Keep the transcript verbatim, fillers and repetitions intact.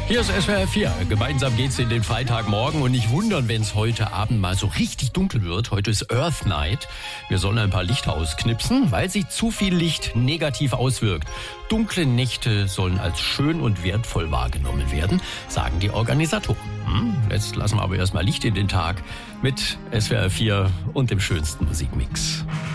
Hier ist S W R vier. Gemeinsam geht's in den Freitagmorgen und nicht wundern, wenn es heute Abend mal so richtig dunkel wird. Heute ist Earth Night. Wir sollen ein paar Lichter ausknipsen, weil sich zu viel Licht negativ auswirkt. Dunkle Nächte sollen als schön und wertvoll wahrgenommen werden, sagen die Organisatoren. Hm, jetzt lassen wir aber erstmal Licht in den Tag mit S W R vier und dem schönsten Musikmix.